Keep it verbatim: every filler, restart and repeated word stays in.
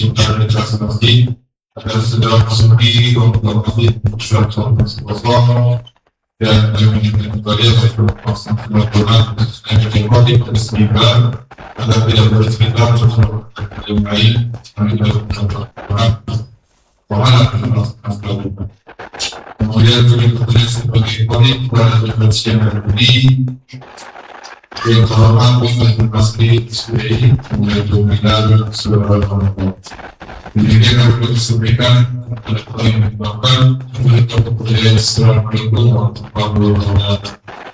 cinta dan transaksi agar segala sesuatu untuk suatu kosong dan menunjukkan kepada kekuasaan kelakuan dan kekuatan tersebut agar tidak bercerita sesuatu yang lain kami dapat melakukan pengenalan kelakuan. Kemudian kami bekerja sebagai konik pada kebersihan dan budi yang terhormat dengan pasti sebagai kemudian dominan sebagai orang. Demikian dapat disampaikan kepada yang menyebabkan untuk kemudian setelah itu untuk panggung